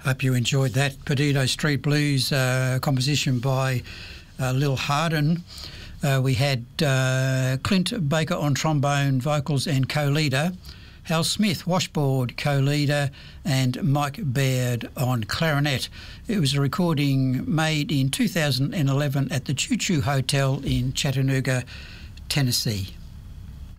Hope you enjoyed that Perdido Street Blues composition by Lil Hardin. We had Clint Baker on trombone, vocals and co-leader, Hal Smith, washboard co-leader, and Mike Baird on clarinet. It was a recording made in 2011 at the Choo Choo Hotel in Chattanooga, Tennessee.